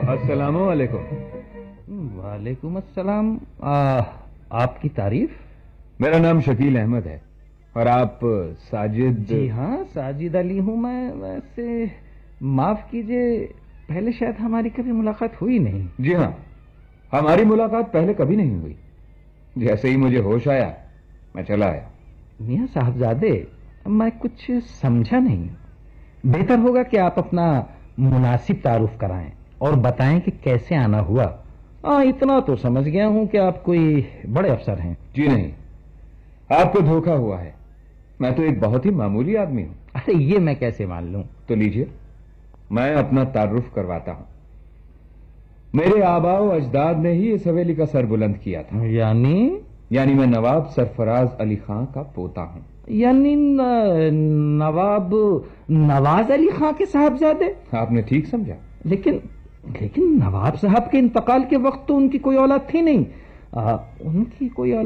السلام علیکم. وعلیکم السلام. آپ کی تعریف؟ میرا نام شکیل احمد ہے اور آپ ساجد؟ جی ہاں، ساجد علی ہوں میں. ویسے معاف کیجئے، پہلے شاید ہماری کبھی ملاقات ہوئی نہیں. جی ہاں، ہماری ملاقات پہلے کبھی نہیں ہوئی. جیسے ہی مجھے ہوش آیا میں چلا آیا. میاں صاحبزادے، میں کچھ سمجھا نہیں. بہتر ہوگا کہ آپ اپنا مناسب تعارف کرائیں اور بتائیں کہ کیسے آنا ہوا. اتنا تو سمجھ گیا ہوں کہ آپ کوئی بڑے افسر ہیں. جی نہیں، آپ کو دھوکا ہوا ہے. میں تو ایک بہت ہی معمولی آدمی ہوں. ارے یہ میں کیسے مان لوں؟ تو لیجئے میں اپنا تعارف کرواتا ہوں. میرے آباء و اجداد نے ہی اس حویلی کا سر بلند کیا تھا. یعنی میں نواب سرفراز علی خان کا پوتا ہوں. یعنی نواب نواز علی خان کے صاحبزادے؟ آپ نے ٹھیک سمجھا. لیکن نواب صاحب کے انتقال کے وقت تو ان کی کوئی اولاد تھی نہیں. ان کی کوئی